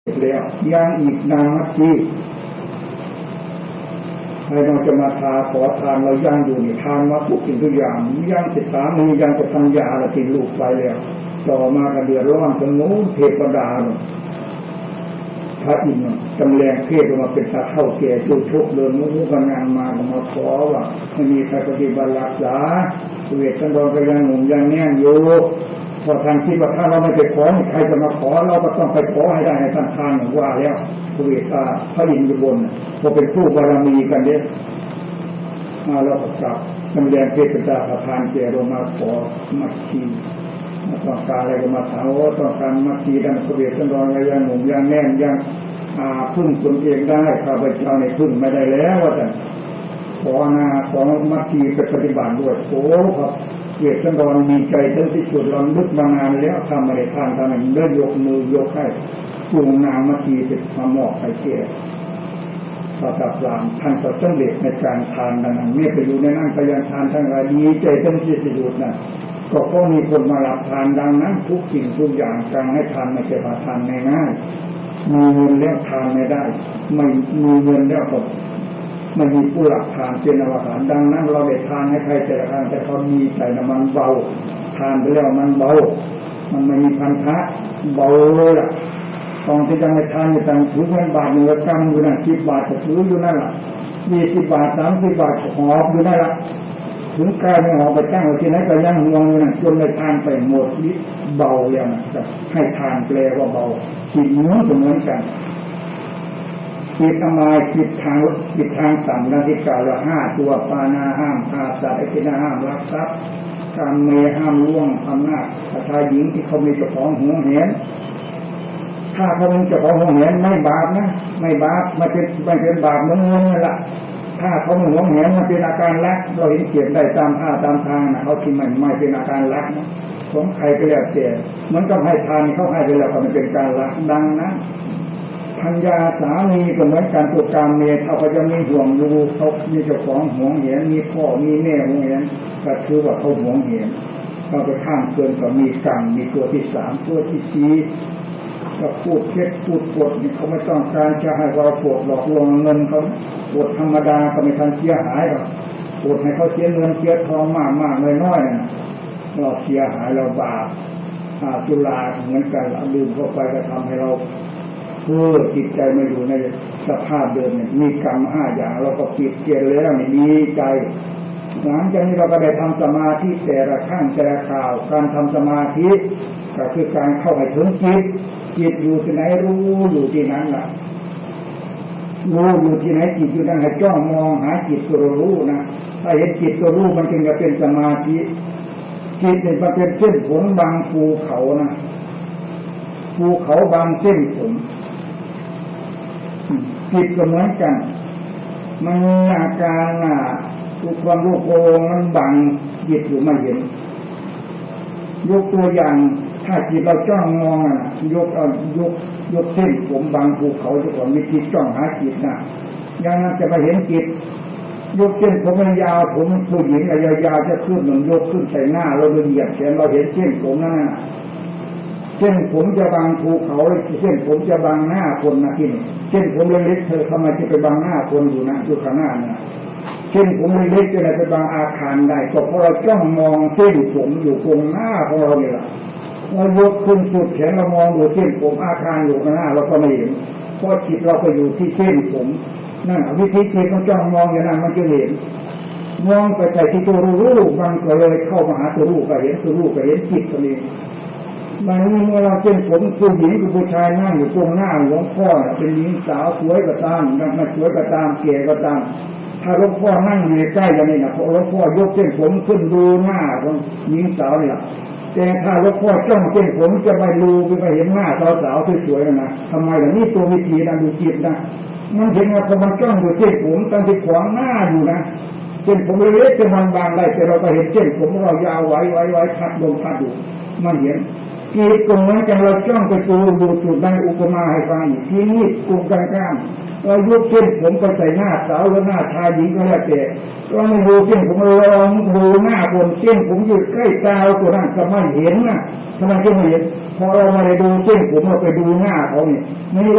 แล้วยังอีกนางมัตสีให้เราจะมาทาขอทานเรายังอยู่ในทานมาทุกสิ่งทุกอย่างยังจะสามียังจะทำยาละกินลูกไปแล้วต่อมากันเดือดร้อนจนโน้นเทพดาพระอินทร์จำแรงเทศมาเป็นตาเท่าแก่จุทุกเดินมุกงานมาขอว่าไม่มีใครปฏิบัติรักษาเวทสันดรก็ยังหนุ่มยังแน่นอยู่พอทางคิดว่าถ้าเราไม่ไปขอใครจะมาขอเราก็ต้องไปขอให้ได้ในทางอย่างว่าแล้วเวทตาพระอินทร์อยู่บนพอเป็นผู้บารมีกันเนี่ยเราก็กลับจำแรงเทศเป็นตาประธานแก่เรามาขอมัคคีต้องการอะไรก็มาถามว่าต้องการมัคคีดันเวทสันดรก็ยังหนุ่มยังแน่นยังพึ่งตนเองได้ข้าพเจ้าในพึ่งไม่ได้แล้วว่าแต่ขอมัคคีไปปฏิบัติด้วยโอ้ครับเวทสันดรมีใจจนที่สุดเราลึกมานานแล้วทำอะไรทานทำอะไรได้ยกมือยกให้จูงนางมัคคีเป็นมามอบให้เกี่ยพระตาพรามท่านก็สำเร็จในการทานนั้นเมื่อไปอยู่ในนั่งพยานทานทั้งหลายดีใจจนที่สุดนะก็มีคนมารับทานดังนั้นทุกสิ่งทุกอย่างการให้ทานไม่ใช่ทานง่ายๆมีเงินแล้วทานไม่ได้ไม่มีเงินแล้วก็ไม่มีผู้รับทานเป็นอวสานดังนั้นเราได้ทานให้ใครแต่ละทานแต่เขามีใจมันเบาทานไปแล้วมันเบามันไม่มีพันธะเบาเลยล่ะตอนที่จะให้ทานอยู่ต่างถือเงินบาทหนึ่งกำอยู่นั่น10 บาทจะถืออยู่นั่นแหละ20 บาท30 บาทหอบอยู่นั่นแหละถึงกายไม่หอบไปตั้งไว้ที่ไหนก็ยังห่วงอยู่นั่นจนในทานไปหมดนิดเบาอย่างนั้นจะให้ทานแปลว่าเบาจิตเหมือนกันจิตทำลายจิตทางต่ำนักที่กล่าวว่า5ตัวปานาห้ามฆ่าสัตว์อิทินาห้ามลักทรัพย์การเมห้ามล่วงอำนาจชายหญิงที่เขามีเจ้าของหวงแหนถ้าเขามีเจ้าของหวงแหนไม่บาปนะไม่บาปไม่เป็นบาปเหมือนเงินนั่นแหละถ้าเขาหวงแหนมันเป็นอาการลักเราเห็นเขียนได้ตามท่าตามทางนะเขาคิดไม่เป็นอาการลักนะของใครก็แล้วแต่เหมือนกับให้ทานเขาให้ไปแล้วก็ไม่เป็นการลักดังนะพัญญาสามีก็เหมือนกันตัวการเมียเขาจะมีห่วงดูเขามีเจ้าของหวงแหนมีพ่อมีแม่หวงแหนก็คือว่าเขาหวงแหนเราไปข้ามเกินก็มีกรรมมีตัวที่3ตัวที่4ก็พูดเท็จพูดปดนี่เขาไม่ต้องการจะให้เราปวดหลอกลวงเงินเขาปวดธรรมดาก็ไม่ทันเสียหายหรอกปวดให้เขาเสียเงินเสียทองมากน้อยๆนะเราเสียหายเราบาปจุฬาเหมือนกันเราลืมเข้าไปก็ทำให้เราจิตใจไม่อยู่ในสภาพเดิมเนี่ยมีกรรม5 อย่างเราก็ปิดเกลียดแล้วนี่ดีใจหลังจากนี้เราก็ได้ทำสมาธิแต่ละขั้นแต่ละคราวการทำสมาธิก็คือการเข้าไปถึงจิตอยู่ที่ไหนรู้อยู่ที่นั้นล่ะรู้อยู่ที่ไหนจิตอยู่นั่นให้จ้องมองหาจิตตัวรู้นะถ้าเห็นจิตตัวรู้มันจึงจะเป็นสมาธิจิตเนี่ยมันเป็นเส้นผมบางภูเขานะภูเขาบางเส้นผมจิตก็เหมือนกันมันอาการทุกความรู้โกงมันบังจิตอยู่ไม่เห็นยกตัวอย่างถ้าจิตเราจ้องมองยกเส้นผมบางภูเขาจะก่อนมีจิตจ้องหาจิตนะยังนั้นจะมาเห็นจิตยกเส้นผมยาวผมผู้หญิงยาวจะขึ้นหนึ่งยกขึ้นใส่หน้าเราเหยียบแขนเราเห็นเส้นผมนั่นน่ะเส้นผมจะบางภูเขาเส้นผมจะบางหน้าคนนะที่นี่เส้นผมเล็กๆเธอทำไมจะไปบางหน้าคนอยู่นะอยู่ข้างหน้าเนี่ยเส้นผมเล็กๆจะได้ไปบางอาคารได้ก็เพราะเราจ้องมองเส้นผมอยู่ตรงหน้าของเราเนี่ยเรายกขึ้นสุดแขนเรามองดูเส้นผมอาคารอยู่ข้างหน้าเราก็ไม่เห็นเพราะจิตเราก็อยู่ที่เส้นผมนั่นวิธีจิตเราจ้องมองอย่างนั้นมันจะเห็นมองไปใส่ที่ตัวรู้มันก็เลยเข้ามาหาตัวรู้ก็เห็นตัวรู้ก็เห็นจิตตัวนี้มันเมื่อเราเส้นผมผู้หญิงกับผู้ชายนั่งอยู่ตรงหน้าหลวงพ่อเป็นหญิงสาวสวยก็ตามไม่สวยก็ตามแก่ก็ตามถ้าหลวงพ่อนั่งอยู่ใกล้อย่างนี้นะพอหลวงพ่อยกเส้นผมขึ้นดูหน้าของหญิงสาวเนี่ยแต่ถ้าหลวงพ่อจ้องเส้นผมจะไม่ดูไปเห็นหน้าสาวๆสวยๆนะทำไมล่ะนี่ตัววิธีนะดูจิตนะมันเห็นว่าพอมันจ้องดูเส้นผมตั้งที่ขวางหน้าอยู่นะเส้นผมเล็กๆจะมันบางได้แต่เราก็เห็นเส้นผมเรายาวไว้พัดลมพัดอยู่มันเห็นจิตก็เหมือนกันเราจ้องไปดูจุดได้อุปมาให้ฟังอีกทีนี้กลุ่มกันเรายกเส้นผมไปใส่หน้าสาวหรือหน้าชายหญิงก็แล้วแต่เราไม่ดูเส้นผมเราลองดูหน้าคนเส้นผมอยู่ใกล้ตาตัวนั้นก็ไม่เห็นนะทำไมไม่เห็นพอเราไม่ได้ดูเส้นผมเราไปดูหน้าเขาเนี่ย